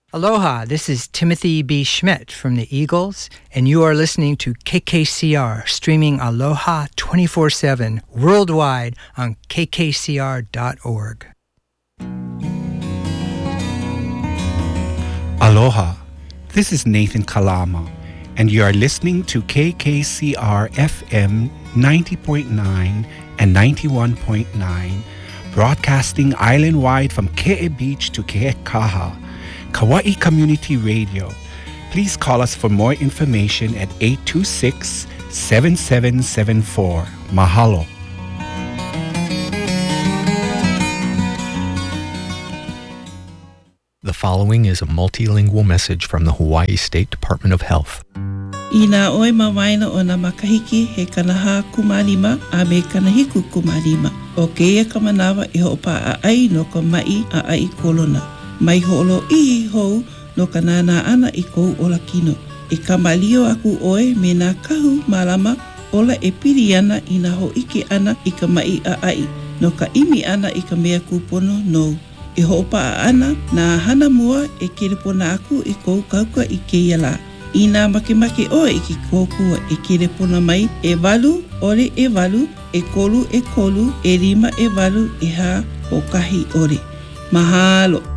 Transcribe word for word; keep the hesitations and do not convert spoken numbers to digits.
Aloha, this is Timothy B. Schmidt from the Eagles, and you are listening to K K C R, streaming Aloha twenty-four seven worldwide on K K C R dot org. Aloha, this is Nathan Kalama, and you are listening to K K C R F M ninety point nine and ninety-one point nine, broadcasting island-wide from Ke'e Beach to Ke'ekaha, Kauai Community Radio. Please call us for more information at eight two six, seven seven seven four. Mahalo. The following is a multilingual message from the Hawaii State Department of Health. Ina oi mawaina o na makahiki he kanaha kumalima a me kanahiku kumalima. O keia kamanawa i hopa a ai no ka mai a ai kolona. Mai ho'olo i hou no ka nana ana i kou ola kino. I kamalio aku oe me nā kahu malama ola e piri ana i nā ho ike ana i ka mai a ai. No ka imi ana i ka mea kupono no. I hopa a ana nā hana mua e kerepona aku i kou kauka i keia la. I nā makemake oe i ki kōkua e kerepona mai e walu, ore e walu, e kolu e kolu, e rima e walu, e hā o kahi ore. Mahalo.